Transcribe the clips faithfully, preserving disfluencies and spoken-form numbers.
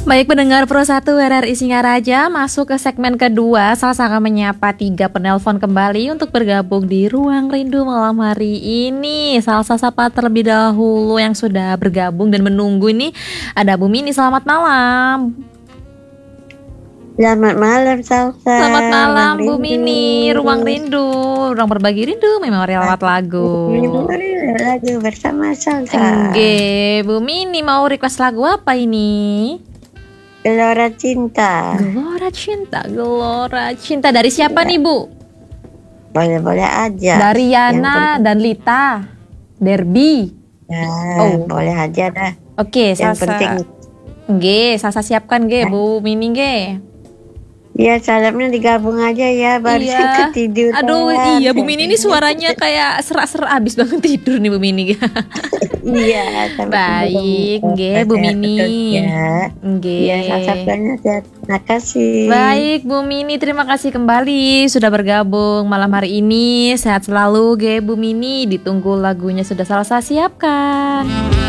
Baik pendengar Pro satu R R I Singaraja, masuk ke segmen kedua. Salsa akan menyapa tiga penelpon kembali untuk bergabung di Ruang Rindu malam hari ini. Salsa sapa terlebih dahulu yang sudah bergabung dan menunggu ini. Ada Bu Mini, selamat malam. Selamat malam Salsa. Selamat malam Bu Ruang Mini, Rindu. Ruang Rindu, ruang berbagi rindu, memori lewat lagu. Memori lagu bersama Salsa. Oke, Bu Mini mau request lagu apa ini? Gelora Cinta. Gelora Cinta, Gelora Cinta dari siapa nih Bu? Boleh-boleh aja. Dari Yana Yang dan Lita, Derby. Nah, Oh. boleh aja dah. Oke, Yang Salsa. penting Nggih, Salsa siapkan nggih, Bu Mini nggih. ya salamnya digabung aja ya, baru Iya. ketiduran. Aduh, iya Bu Mini ini suaranya kayak serak-serak abis banget tidur nih Bu Mini. Iya. sampai Baik, ketemu. nggih Bu Sehat Mini. terus ya. Nggih. Iya, Salsa banyak ya. Terima kasih. Baik Bu Mini, terima kasih kembali sudah bergabung malam hari ini. Sehat selalu nggih Bu Mini. Ditunggu lagunya sudah Salsa siapkan.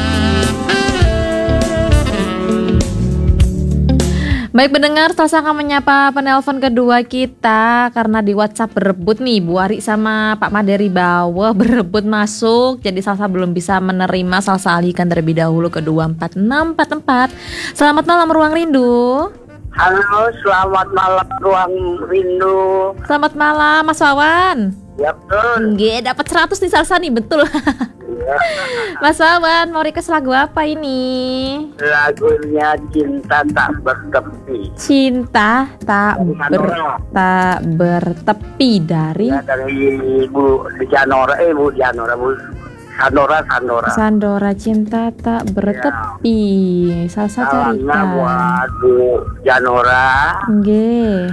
Baik pendengar, Salsa akan menyapa penelpon kedua kita karena di WhatsApp berebut nih, Bu Ari sama Pak Maderi bawah berebut masuk. Jadi Salsa belum bisa menerima. Salsa alihkan terlebih dahulu ke dua empat enam empat empat. Selamat malam Ruang Rindu. Halo, selamat malam Ruang Rindu. Selamat malam Mas Wawan. Ya betul. Nggih, dapat seratus nih Salsa nih, betul. Ya. Mas Wawan, mau request lagu apa ini? Lagunya Cinta Tak Bertepi. Cinta tak ber, tak bertepi dari Ya, dari Bu Janora, eh Bu Janora, Bu Sandora, Sandora. Sandora. Cinta tak bertepi. Salsa Salamnya carikan. buat Bu Janora. Nggih.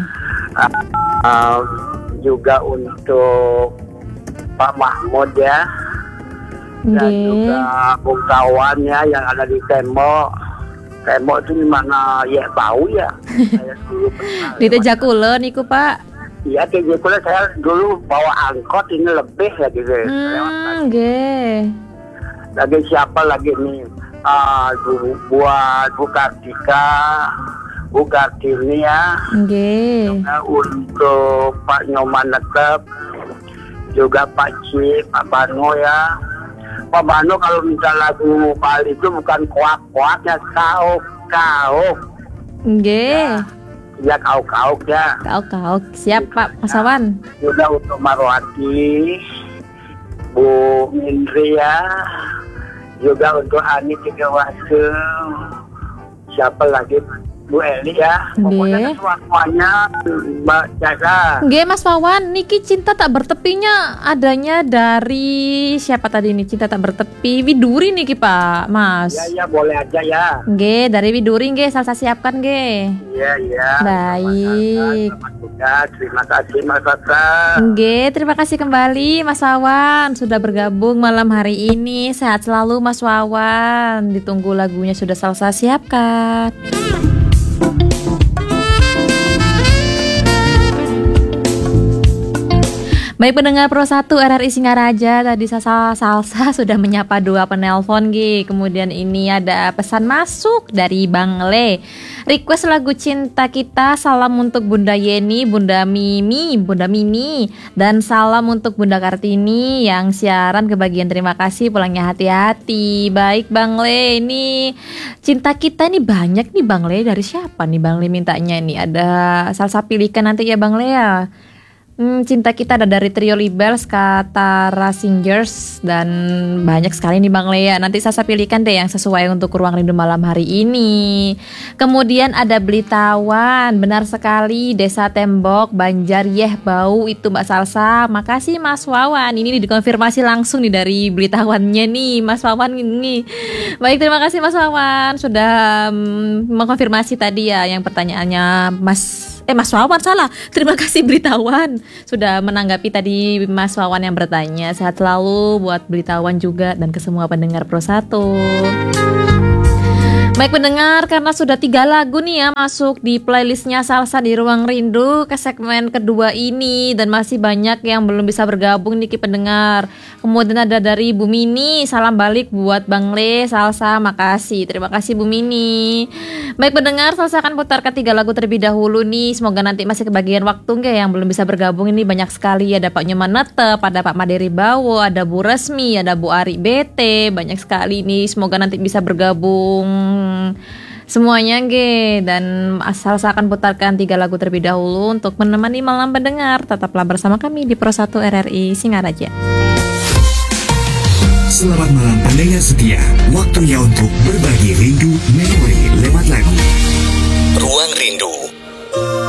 Uh, juga untuk Pak Mahmud ya. Dan Nggih. juga Bung kawannya yang ada di tembok. Tembok itu di mana ya bau ya. Saya dulu pernah Di lewat. Tejakule niku, Pak. Iya, kayak gitu lah. Saya dulu bawa angkot ini lebih ya gitu. Lewat Hmm, nggih. lagi siapa lagi nih? Ah, bu- buat Bu Kartika, Bu Kartini ya. Nggih. Nah, untuk Pak Nyoman tetap, juga Pak Cip, Pak Bano ya. Pak Bano kalau minta lagu Bali itu bukan kuak-kuaknya, kauk-kauk. Nggih. Ya kauk-kauk ya. Kau-kau siap Pak Mas Wawan. Juga untuk Marwati, Bu Mindri ya. Juga untuk Ani Tigawase. Siapa lagi? Bu Eli ya. Pokoknya Nggih. semua-semuanya Mbak Caca. Nggih Mas Wawan, niki cinta tak bertepinya adanya dari siapa tadi nih? Cinta tak bertepi Widuri niki Pak Mas. Ya ya boleh aja ya. Nggih, dari Widuri nggih, Salsa siapkan nggih. Iya iya. Baik. Selamat juga. Terima kasih Mas Tata. Nggih, terima kasih kembali Mas Wawan sudah bergabung malam hari ini. Sehat selalu Mas Wawan. Ditunggu lagunya sudah Salsa siapkan. Baik pendengar Pro satu R R I Singaraja, tadi Salsa, Salsa sudah menyapa dua penelpon Gi. Kemudian ini ada pesan masuk dari Bang Le. Request lagu Cinta Kita, salam untuk Bunda Yeni, Bunda Mimi, Bunda Mini, dan salam untuk Bunda Kartini yang siaran kebagian terima kasih, pulangnya hati-hati. Baik Bang Le, ini Cinta Kita ini banyak nih Bang Le, dari siapa nih Bang Le mintanya ini? Ada Salsa pilihkan nanti ya Bang Le ya. Hmm, Cinta Kita ada dari Trio Libels, Katara Singers, dan banyak sekali nih Bang Lea. Nanti Salsa pilihkan deh yang sesuai untuk Ruang Rindu malam hari ini. Kemudian ada Blitawan, benar sekali, Desa Tembok, Banjar Yeh Bau itu Mbak Salsa. Makasih Mas Wawan, ini dikonfirmasi langsung nih dari Blitawannya nih Mas Wawan ini. Baik, terima kasih Mas Wawan sudah mm, mengkonfirmasi tadi ya yang pertanyaannya Mas Eh Mas Wawan salah. Terima kasih Blitawan sudah menanggapi tadi Mas Wawan yang bertanya. Sehat selalu buat Blitawan juga dan ke semua pendengar Pro satu. Baik pendengar, karena sudah tiga lagu nih ya masuk di playlistnya Salsa di Ruang Rindu ke segmen kedua ini, dan masih banyak yang belum bisa bergabung nih pendengar. Kemudian ada dari Bu Mini, salam balik buat Bang Le, Salsa, makasih. Terima kasih Bu Mini. Baik pendengar, Salsa akan putarkan tiga lagu terlebih dahulu nih. Semoga nanti masih kebagian waktu nggak yang belum bisa bergabung ini, banyak sekali. Ada Pak Nyoman Netep, ada Pak Maderi Bawo, ada Bu Resmi, ada Bu Ari B T, banyak sekali nih. Semoga nanti bisa bergabung semuanya ge, dan asal saya akan putarkan tiga lagu terlebih dahulu untuk menemani malam pendengar. Tetaplah bersama kami di Pro satu R R I Singaraja. Selamat malam pendengar setia, waktunya untuk berbagi rindu memori lewat lagu. Ruang Rindu.